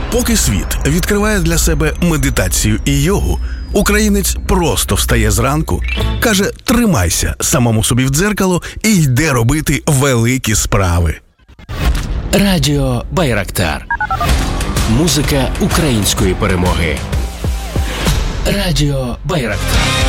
Поки світ відкриває для себе медитацію і йогу, українець просто встає зранку, каже «тримайся» самому собі в дзеркало і йде робити великі справи. Радіо Байрактар. Музика української перемоги. Радіо Байрактар.